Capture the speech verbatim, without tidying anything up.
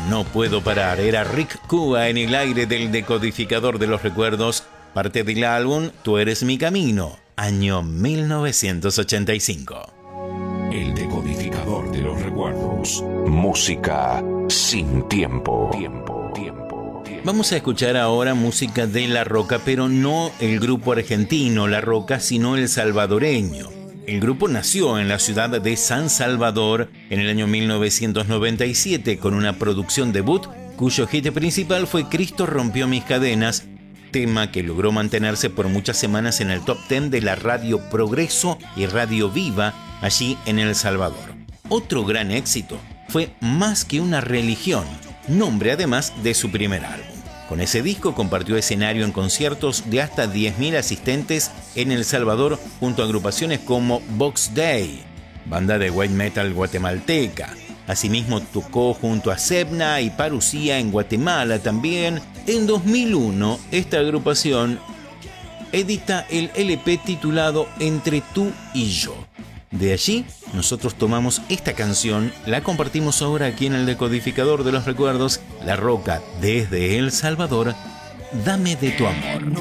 no puedo parar. Era Rick Cuba en el aire del decodificador de los recuerdos, parte del álbum Tú eres mi camino, año mil novecientos ochenta y cinco. El decodificador de los recuerdos. Música sin tiempo. Tiempo, tiempo, tiempo. Vamos a escuchar ahora música de La Roca, pero no el grupo argentino La Roca, sino el salvadoreño. El grupo nació en la ciudad de San Salvador en el año mil novecientos noventa y siete con una producción debut cuyo hit principal fue Cristo rompió mis cadenas, tema que logró mantenerse por muchas semanas en el top diez de la Radio Progreso y Radio Viva allí en El Salvador. Otro gran éxito fue Más que una religión, nombre además de su primer álbum. Con ese disco compartió escenario en conciertos de hasta diez mil asistentes en El Salvador junto a agrupaciones como Box Day, banda de white metal guatemalteca. Asimismo tocó junto a Sebna y Parucía en Guatemala también. En dos mil uno esta agrupación edita el L P titulado Entre tú y yo. De allí nosotros tomamos esta canción, la compartimos ahora aquí en el decodificador de los recuerdos. La Roca desde El Salvador, Dame de tu amor.